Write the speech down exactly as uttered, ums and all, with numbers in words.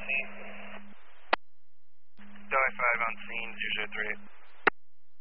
scene. Delhi five on scene, zero zero three eight.